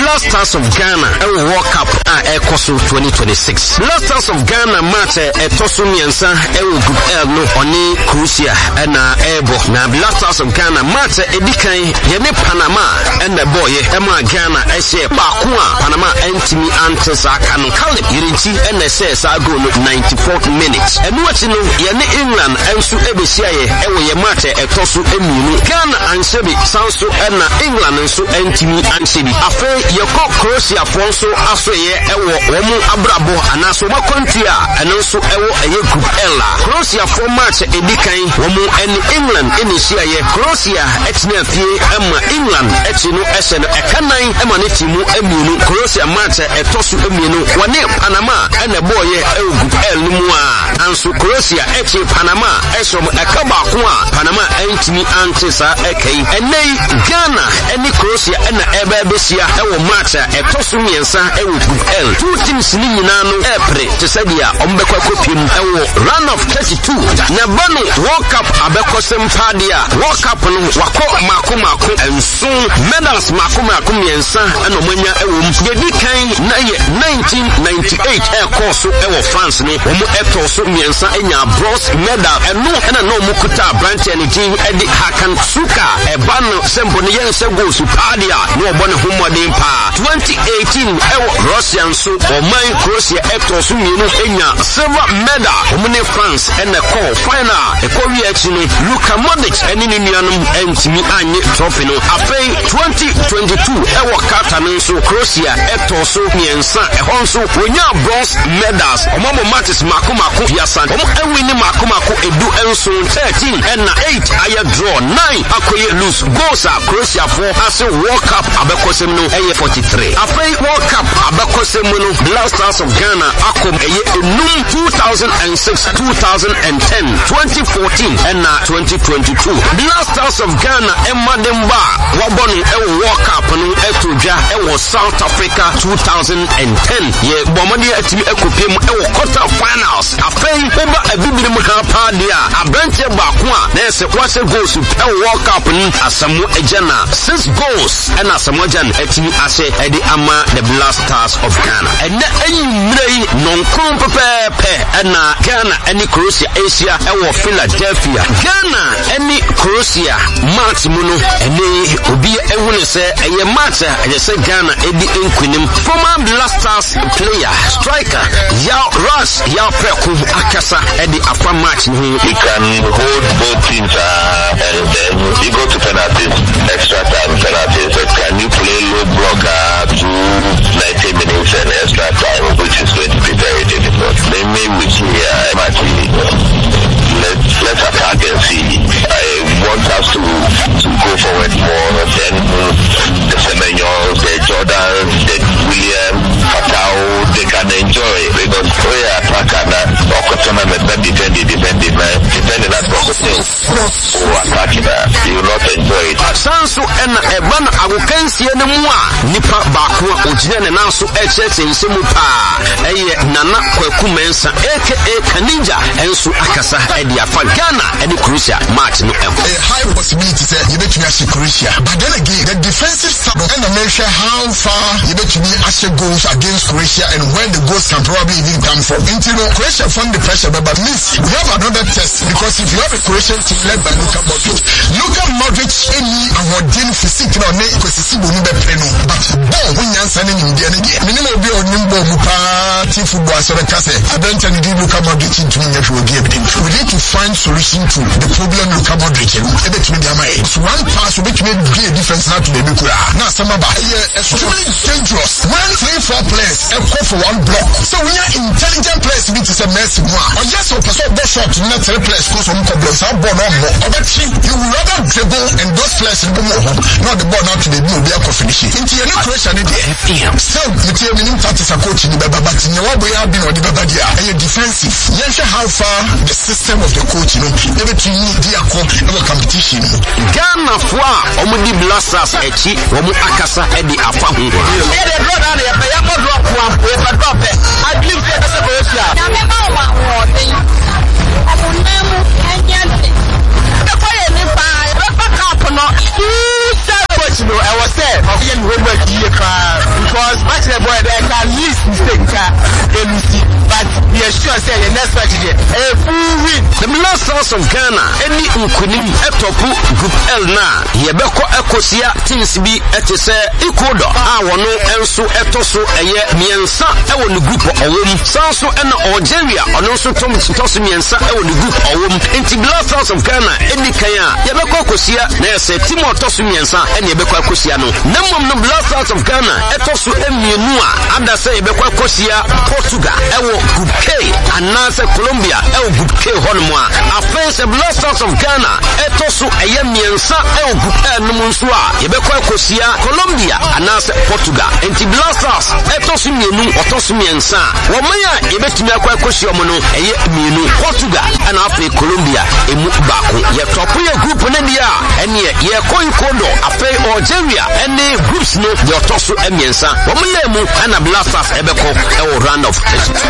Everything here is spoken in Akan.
Black Stars of Ghana World Cup Ekoso 2026. Black Stars of Ghana match Etoso Miensa Group L no oni Croatia na Ebo. Na Black Stars of Ghana match edikan yene Panama and the boy Emma Ghana ehye Bakua Panama entimi antes aka no Caleb Yirinchi and says I go 94th minute. And what no yene England enso ebesia ye ewo ye match Etoso emunu Ghana ansebi sanso na England enso entimi ansebi afa yeko Croatia fonso asoye ewo womu abrabo anaso makontia enso ewo eye Group L. Croatia for match edikan womu en England enisia ye Croatia etnia fie ema England etino eseno ekanan ema ne timu emunu Croatia match etoso emunu wone Panama ene boye ewo Group L nimu a anso Croatia echi Panama esom ekaba ko a Panama entimi antesa ekai enei Ghana eni Croatia ena ebebesia ewo match etoso miensa ewo Group L. Two teams ni nyina no epre tesadia ombekwa kopim ewo run of 32 na bano World Cup abekosem padia World Cup no wako mako enso medals mako miensa ena omanya ewo yedi kan na ye 1998 ekoso ewo France no omo etoso miensa enya bronze medal eno ena no mukuta branch energy edi Hakan Suka ebano sembo ne yense goals padia no obone homodin pa 2018 ewo Russian so oman Croatia etoso mienu enya silver medal omune France ena call final ekowi achini Luka Modric eni nuanum entimi anye trophy no afei 2022 ewo Qatar no so Croatia etoso miensa ehonso wonya bronze medals omo matches mako yasan omo ewini mako edu enso 13 ena 8 aya draw 9 akoye lose goals Croatia for as World Cup abekosem no eye 43 afei World Cup abekosem no Black Stars of Ghana akom eye enum 2006 2010 2014 and 2022 Black Stars of Ghana emademba wabonu ewo World Cup no etoja ewo South Africa 2010 ye bomodi atimi ekopiem ewo quarter finals afei oba abibiri mu ha dia abranche baako a na ese kwase goals ewo World Cup ni Asamoah Gyan 6 goals and Asamoah Gyan atimi ase edi ama the Black Stars of Ghana and enyimrei nonkron pepepe na Ghana eni Croatia Asia ewo Philadelphia Ghana eni Croatia match muno eni obi ehune se eye match eye Ghana edi enkunim former Black Stars player striker Yao Rush Yao Preku akasa edi afa match ni you can hold both teams and then you go to penalties extra time penalties can you play low blocker to 90 minutes and extra time which is going to be very difficult. They may we see let's attack and see. I want us to go forward more than the Semenyos, the Jordan, the William, Fatao, they can enjoy because we are attacking that defending that process or attacking that. You will not enjoy it. Sansu ena ebana agukansi ene mwa nipa baako ojine na nso echeche nsemu pa eye Nana Kwaku Mensa aka Kaninja enso akasa edi afa Ghana edi Croatia match no a high possibility say you bet me as Croatia but then again the defensive side and measure how far you bet me as goals against Croatia and when the goals can probably even come from until Croatia from the pressure but at least we have another test because if you have a Croatian team led by Luka Modric any awarding physique no ne kwesisi bonu be preno but ball when yansa ne nimdia ne dia minimum be onimbo mu pa team football so the case adventure need Luka Modric to me we need to find solution to the problem Luka Modric e bet me dia mai so one pass we bet me be a difference now to the Bikura na sama ba extremely dangerous when 3-4 players go for one block so we are intelligent players be to say Messi one or just so person go shot na 3 players cause some block so ball no more but you will rather dribble and those players go more not the ball now to the blue be a finish into your creation in the FM so the team in practice a coach in the baba but in what we have been on the baba dia and defensive yes how far the system of the coach every team dia come every competition Ghana for omudi blasters echi omu akasa edi afa hu e dey draw down dey ya go drop one we for drop I believe say that's Croatia na me ba wa ho den abunemu anyante e ko ye ni pa e ba cup no coach no I was say o ye ni we gba die kra because match the boy there can least mistake but we are sure say the next match is a full win. The Black Stars of Ghana any nkunim etopu group L na yebeko ekosia teams bi etese Ecuador a wono enso etoso eye miensa ewo ne group owom sanso ena Algeria ono so toso miensa ewo ne group owom enti Black Stars of Ghana eni kan a yebeko ekosia na ese team otoso miensa ena yebeko ekosia no namom no Black Stars of Ghana etoso emienu a ada se yebeko ekosia Portugal ewo group K anase Colombia ewo group K honmo a afense Black Stars of Ghana etoso eye miensa ewo group L no nso a yebeko ekosia Colombia anase Portugal enti Black Stars etoso mienu otoso miensa wo maya yebetumi akwa ekosia mo no eye mienu Portugal ana afi Colombia emu baako ye top ye group ne dia ene ye Ecuador afi Algeria ene groups no ye otoso emiensa wo mlemu ana Black Stars ebeko ewo round of